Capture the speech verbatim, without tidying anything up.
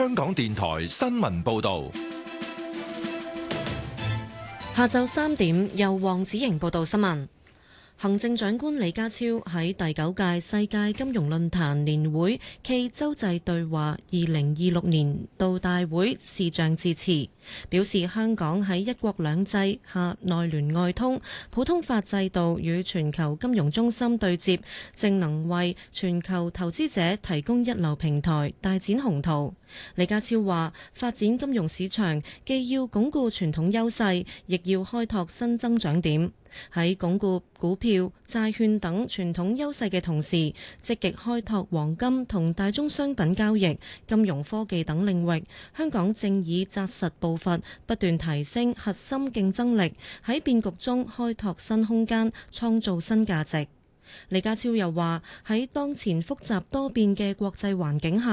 香港電台新聞報道。 下晝三點，由黃子瑩報道新聞。行政長官李家超喺第九屆世界金融論壇年會暨洲際對話二零二六年度大會視像致辭，表示香港喺一國兩制下內聯外通，普通法制度與全球金融中心對接，正能為全球投資者提供一流平台，大展宏圖。李家超話：發展金融市場既要鞏固傳統優勢，亦要開拓新增長點。喺鞏固股票、債券等傳統優勢嘅同時，積極開拓黃金同大宗商品交易、金融科技等領域。香港正以紮實步伐，不斷提升核心競爭力，喺變局中開拓新空間，創造新價值。李家超又話：喺當前複雜多變嘅國際環境下，